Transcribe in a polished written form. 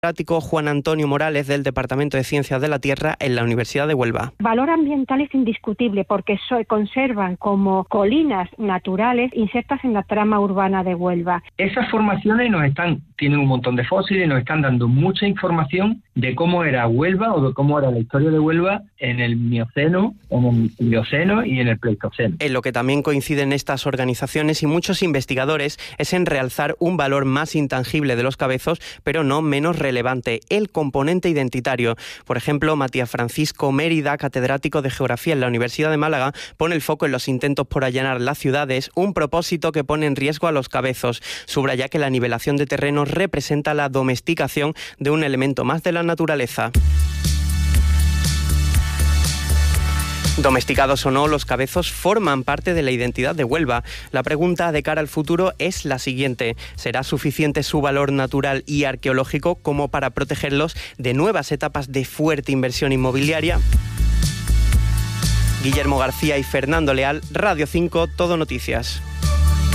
Juan Antonio Morales, del Departamento de Ciencias de la Tierra en la Universidad de Huelva. El valor ambiental es indiscutible porque se conservan como colinas naturales insertas en la trama urbana de Huelva. Esas formaciones tienen un montón de fósiles y nos están dando mucha información de cómo era Huelva o de cómo era la historia de Huelva en el Mioceno, en el Plioceno y en el Pleistoceno. En lo que también coinciden estas organizaciones y muchos investigadores es en realzar un valor más intangible de los cabezos, pero no menos relevante, el componente identitario. Por ejemplo, Matías Francisco Mérida, catedrático de Geografía en la Universidad de Málaga, pone el foco en los intentos por allanar las ciudades, un propósito que pone en riesgo a los cabezos. Subraya que la nivelación de terrenos representa la domesticación de un elemento más de la naturaleza. Domesticados o no, los cabezos forman parte de la identidad de Huelva. La pregunta de cara al futuro es la siguiente: ¿será suficiente su valor natural y arqueológico como para protegerlos de nuevas etapas de fuerte inversión inmobiliaria? Guillermo García y Fernando Leal, Radio 5, Todo Noticias.